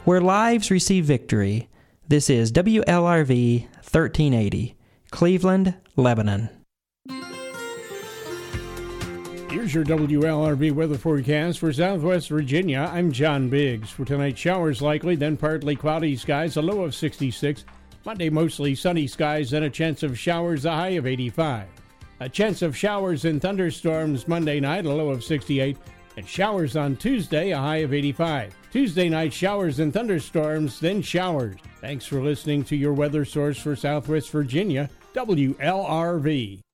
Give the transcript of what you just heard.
where lives receive victory. This is WLRV 1380, Cleveland, Lebanon. Here's your WLRV weather forecast for Southwest Virginia. I'm John Biggs. For tonight, showers likely, then partly cloudy skies, a low of 66. Monday, mostly sunny skies, then a chance of showers, a high of 85. A chance of showers and thunderstorms Monday night, a low of 68. And showers on Tuesday, a high of 85. Tuesday night, showers and thunderstorms, then showers. Thanks for listening to your weather source for Southwest Virginia, WLRV.